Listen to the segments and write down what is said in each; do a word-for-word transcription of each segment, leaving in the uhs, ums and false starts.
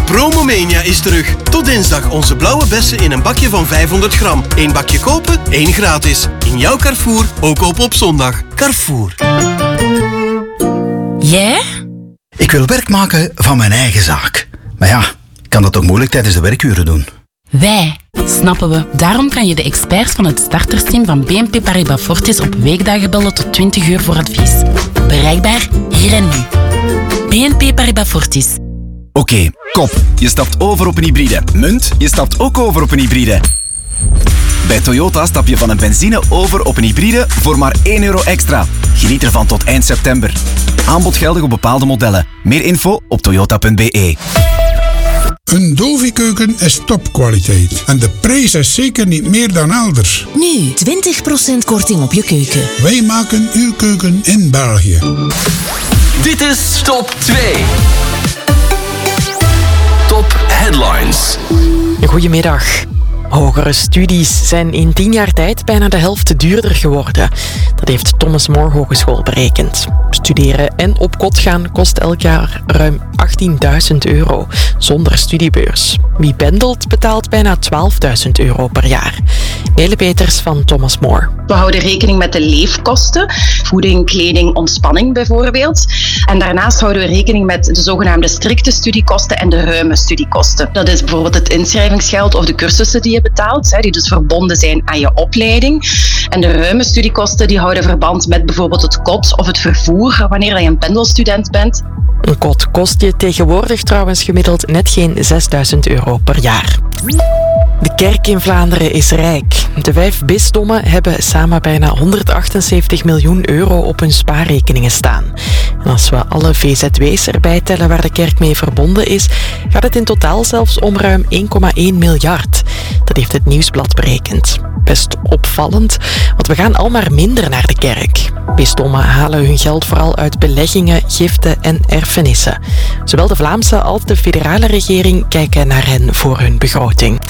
Promomania is terug. Tot dinsdag onze blauwe bessen in een bakje van vijfhonderd gram. Eén bakje kopen, één gratis. In jouw Carrefour, ook open op zondag. Carrefour. Jij? Ik wil werk maken van mijn eigen zaak. Maar ja, ik kan dat toch moeilijk tijdens de werkuren doen? Wij, snappen we. Daarom kan je de experts van het startersteam van B N P Paribas Fortis op weekdagen bellen tot twintig uur voor advies. Bereikbaar hier en nu. B N P Paribas Fortis. Oké, okay, kop. Je stapt over op een hybride. Munt, je stapt ook over op een hybride. Bij Toyota stap je van een benzine over op een hybride voor maar één euro extra. Geniet ervan tot eind september. Aanbod geldig op bepaalde modellen. Meer info op toyota punt b e. Een Dovi-keuken is topkwaliteit. En de prijs is zeker niet meer dan elders. Nu, twintig procent korting op je keuken. Wij maken uw keuken in België. Dit is Top twee. Top Headlines. Goedemiddag. Hogere studies zijn in tien jaar tijd bijna de helft duurder geworden. Dat heeft Thomas More Hogeschool berekend. Studeren en op kot gaan kost elk jaar ruim achttienduizend euro, zonder studiebeurs. Wie pendelt betaalt bijna twaalfduizend euro per jaar. Nele Peters van Thomas More. We houden rekening met de leefkosten, voeding, kleding, ontspanning bijvoorbeeld. En daarnaast houden we rekening met de zogenaamde strikte studiekosten en de ruime studiekosten. Dat is bijvoorbeeld het inschrijvingsgeld of de cursussen die je betaalt, die dus verbonden zijn aan je opleiding. En de ruime studiekosten die houden verband met bijvoorbeeld het kot of het vervoer, wanneer je een pendelstudent bent. Een kot kost je tegenwoordig trouwens gemiddeld net geen zesduizend euro per jaar. De kerk in Vlaanderen is rijk. De vijf bisdommen hebben samen bijna honderdachtenzeventig miljoen euro op hun spaarrekeningen staan. En als we alle V Z W's erbij tellen waar de kerk mee verbonden is, gaat het in totaal zelfs om ruim één komma één miljard. Dat heeft het Nieuwsblad berekend. Best opvallend, want we gaan al maar minder naar de kerk. Bisdommen halen hun geld vooral uit beleggingen, giften en erfenissen. Zowel de Vlaamse als de federale regering kijken naar hen voor hun begroting.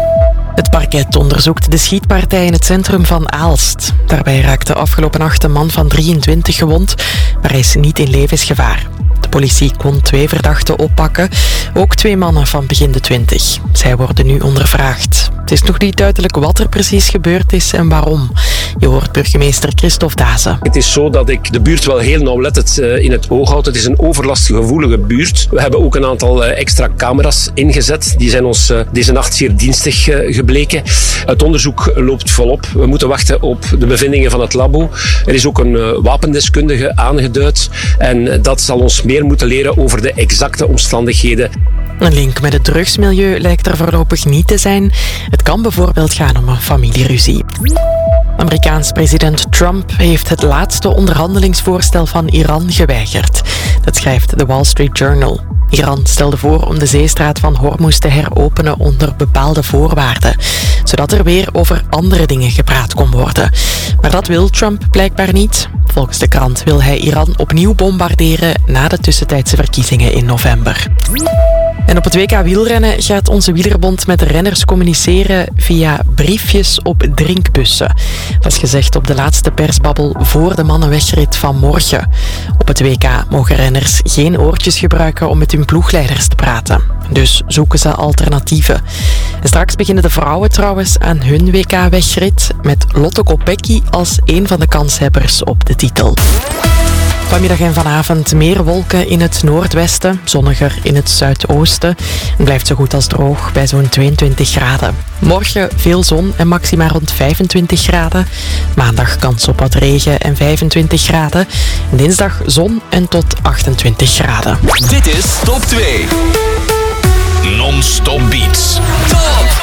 Het parket onderzoekt de schietpartij in het centrum van Aalst. Daarbij raakte afgelopen nacht een man van drieëntwintig gewond, maar hij is niet in levensgevaar. De politie kon twee verdachten oppakken, ook twee mannen van begin de twintig. Zij worden nu ondervraagd. Het is nog niet duidelijk wat er precies gebeurd is en waarom. Je hoort burgemeester Christophe Dazen. Het is zo dat ik de buurt wel heel nauwlettend in het oog houd. Het is een overlastgevoelige buurt. We hebben ook een aantal extra camera's ingezet. Die zijn ons deze nacht zeer dienstig gebleken. Het onderzoek loopt volop. We moeten wachten op de bevindingen van het labo. Er is ook een wapendeskundige aangeduid. En dat zal ons meer moeten leren over de exacte omstandigheden. Een link met het drugsmilieu lijkt er voorlopig niet te zijn. Het kan bijvoorbeeld gaan om een familieruzie. Amerikaans president Trump heeft het laatste onderhandelingsvoorstel van Iran geweigerd. Dat schrijft The Wall Street Journal. Iran stelde voor om de zeestraat van Hormuz te heropenen onder bepaalde voorwaarden, zodat er weer over andere dingen gepraat kon worden. Maar dat wil Trump blijkbaar niet. Volgens de krant wil hij Iran opnieuw bombarderen na de tussentijdse verkiezingen in november. En op het W K wielrennen gaat onze wielerbond met de renners communiceren via briefjes op drinkbussen. Dat is gezegd op de laatste persbabbel voor de mannenwegrit van morgen. Op het W K mogen renners geen oortjes gebruiken om met hun ploegleiders te praten. Dus zoeken ze alternatieven. En straks beginnen de vrouwen trouwens aan hun W K-wegrit met Lotte Kopecky als een van de kanshebbers op de titel. Vanmiddag en vanavond meer wolken in het noordwesten, zonniger in het zuidoosten. Het blijft zo goed als droog bij zo'n tweeëntwintig graden. Morgen veel zon en maxima rond vijfentwintig graden. Maandag kans op wat regen en vijfentwintig graden. En dinsdag zon en tot achtentwintig graden. Dit is Top twee. Non-stop beats. Top